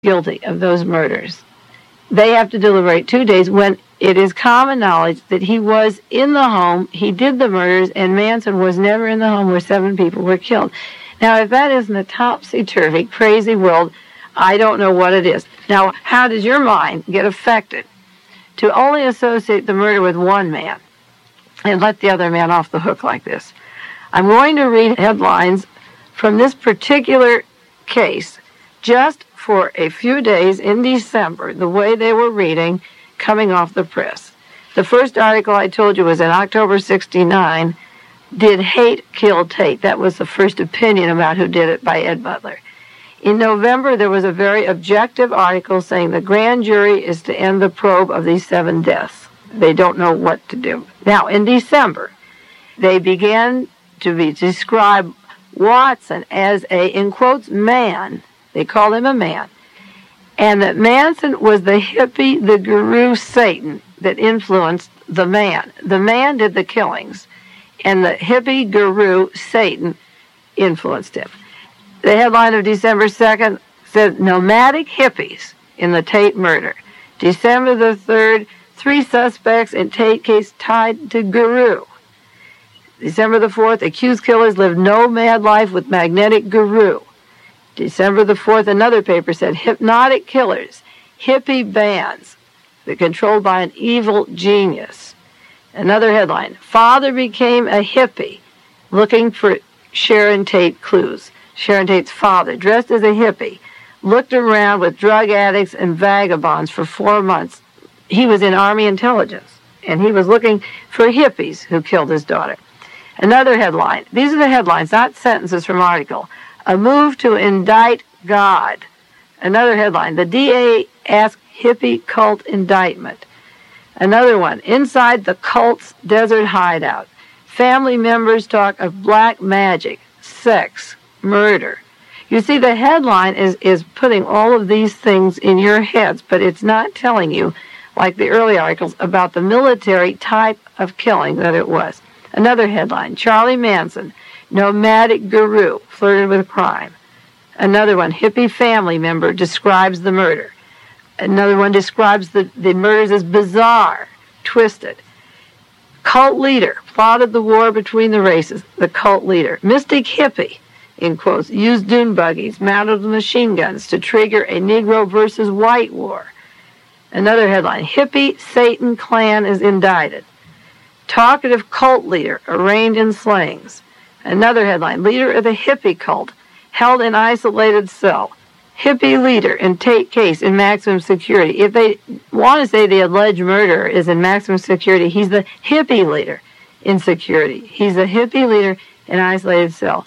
guilty of those murders. They have to deliberate 2 days when it is common knowledge that he was in the home, he did the murders, and Manson was never in the home where 7 people were killed. Now, if that isn't a topsy-turvy, crazy world, I don't know what it is. Now, how does your mind get affected to only associate the murder with one man and let the other man off the hook like this? I'm going to read headlines from this particular case just for a few days in December, the way they were reading, coming off the press. The first article I told you was in October 1969, Did Hate Kill Tate? That was the first opinion about who did it by Ed Butler. In November, there was a very objective article saying the grand jury is to end the probe of these 7 deaths. They don't know what to do. Now, in December, they began to describe Watson as a, in quotes, man. They call him a man. And that Manson was the hippie, the guru Satan that influenced the man. The man did the killings, and the hippie guru Satan influenced him. The headline of December 2nd said, Nomadic Hippies in the Tate murder. December the 3rd, 3 suspects in Tate case tied to guru. December the 4th, accused killers lived nomad life with magnetic guru. December the 4th, another paper said, hypnotic killers, hippie bands, that controlled by an evil genius. Another headline, father became a hippie, looking for Sharon Tate clues. Sharon Tate's father, dressed as a hippie, looked around with drug addicts and vagabonds for 4 months. He was in Army intelligence, and he was looking for hippies who killed his daughter. Another headline, these are the headlines, not sentences from article. A move to indict God. Another headline, the DA asked hippie cult indictment. Another one, inside the cult's desert hideout. Family members talk of black magic, sex, murder. You see, the headline is putting all of these things in your heads, but it's not telling you, like the early articles, about the military type of killing that it was. Another headline, Charlie Manson, nomadic guru, flirted with crime. Another one, hippie family member describes the murder. Another one describes the murders as bizarre, twisted. Cult leader, plotted the war between the races, the cult leader. Mystic hippie, in quotes, used dune buggies mounted with machine guns to trigger a Negro versus white war. Another headline, hippie Satan clan is indicted. Talkative cult leader arraigned in slayings. Another headline, leader of the hippie cult, held in isolated cell. Hippie leader in Tate case in maximum security. If they want to say the alleged murderer is in maximum security, he's the hippie leader in security. He's a hippie leader in isolated cell.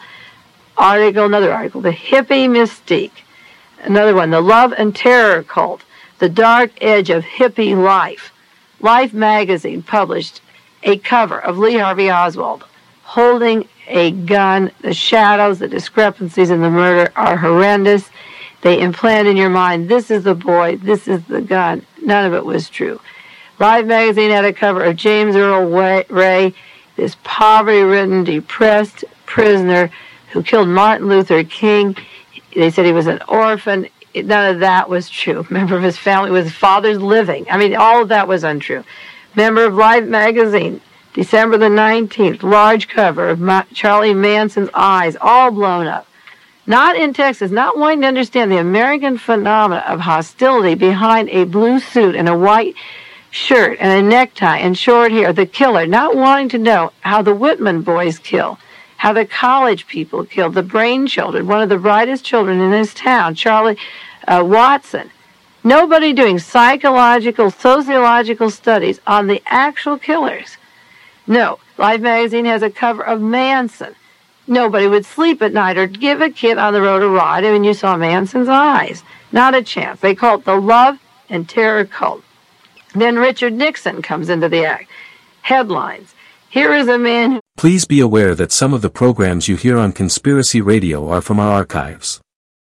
Another article, the hippie mystique. Another one, the love and terror cult, the dark edge of hippie life. Life magazine published a cover of Lee Harvey Oswald holding a gun. The shadows, the discrepancies in the murder are horrendous. They implant in your mind, this is the boy, this is the gun. None of it was true. Life magazine had a cover of James Earl Ray, this poverty-ridden, depressed prisoner who killed Martin Luther King. They said he was an orphan. None of that was true. Member of his family with his father's living. I mean, all of that was untrue. Member of Life magazine, December the 19th, large cover of Charlie Manson's eyes, all blown up. Not in Texas, not wanting to understand the American phenomena of hostility behind a blue suit and a white shirt and a necktie and short hair, the killer, not wanting to know how the Whitman boys kill, how the college people killed, the brain children, one of the brightest children in this town, Charlie Watson. Nobody doing psychological, sociological studies on the actual killers. No, Life magazine has a cover of Manson. Nobody would sleep at night or give a kid on the road a ride. I mean, you saw Manson's eyes. Not a chance. They call it the love and terror cult. Then Richard Nixon comes into the act. Headlines. Here is a man who... Please be aware that some of the programs you hear on Conspiracy Radio are from our archives.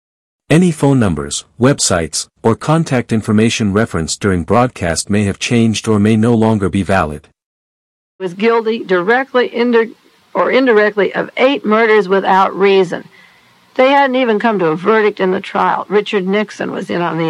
Any phone numbers, websites, or contact information referenced during broadcast may have changed or may no longer be valid. Was guilty directly or indirectly of 8 murders without reason. They hadn't even come to a verdict in the trial. Richard Nixon was in on the